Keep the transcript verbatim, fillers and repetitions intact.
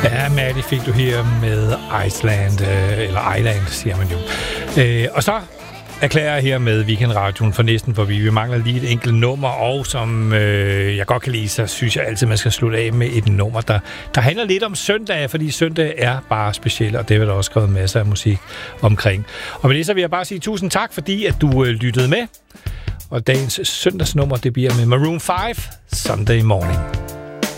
Ja, Maddie fik du her med Iceland, øh, eller Island, siger man jo. Øh, og så erklærer jeg her med Weekendradioen for næsten, for vi mangler lige et enkelt nummer, og som øh, jeg godt kan lide, så synes jeg altid, man skal slutte af med et nummer, der, der handler lidt om søndag, fordi søndag er bare speciel, og det vil der også skrevet masser af musik omkring. Og med det så vil jeg bare sige tusind tak, fordi at du øh, lyttede med. Og dagens søndagsnummer, det bliver med Maroon five, Sunday Morning.